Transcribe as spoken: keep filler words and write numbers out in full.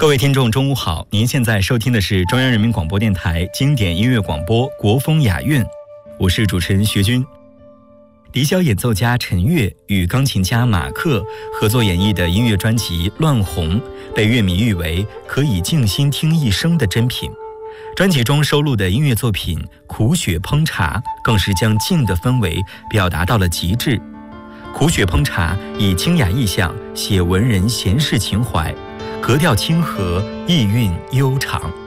各位听众中午好，您现在收听的是中央人民广播电台经典音乐广播国风雅韵，我是主持人学军。笛箫演奏家陈悦与钢琴家马克合作演绎的音乐专辑《乱红》被乐迷誉为可以静心听一生的珍品。专辑中收录的音乐作品《苦雪烹茶》更是将静的氛围表达到了极致。苦雪烹茶以清雅意象写文人闲适情怀，格调清和，意韵悠长。